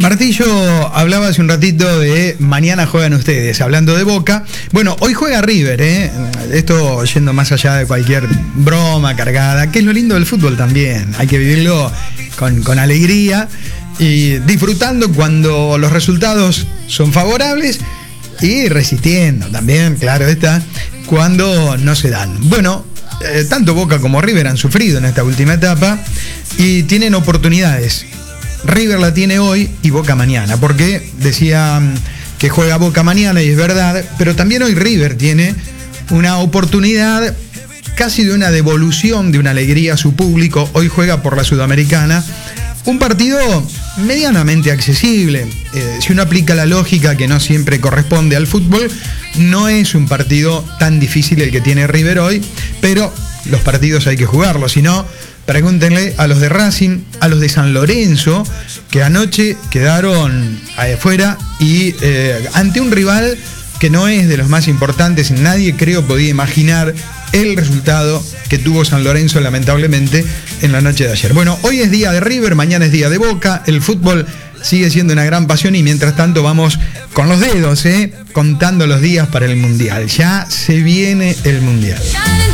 Martillo hablaba hace un ratito de mañana juegan ustedes, hablando de Boca. Bueno, hoy juega River, esto yendo más allá de cualquier broma cargada, que es lo lindo del fútbol también. Hay que vivirlo con alegría y disfrutando cuando los resultados son favorables y resistiendo también, claro está, cuando no se dan. Bueno, tanto Boca como River han sufrido en esta última etapa y tienen oportunidades. River la tiene hoy y Boca mañana, porque decía que juega Boca mañana y es verdad, pero también hoy River tiene una oportunidad casi de una devolución de una alegría a su público. Hoy juega por la Sudamericana, un partido medianamente accesible. Si uno aplica la lógica que no siempre corresponde al fútbol, no es un partido tan difícil el que tiene River hoy, pero los partidos hay que jugarlos, si no, pregúntenle a los de Racing, a los de San Lorenzo, que anoche quedaron afuera y ante un rival que no es de los más importantes. Nadie, creo, podía imaginar el resultado que tuvo San Lorenzo, lamentablemente, en la noche de ayer. Bueno, hoy es día de River, mañana es día de Boca. El fútbol sigue siendo una gran pasión y mientras tanto vamos con los dedos, contando los días para el Mundial. Ya se viene el Mundial.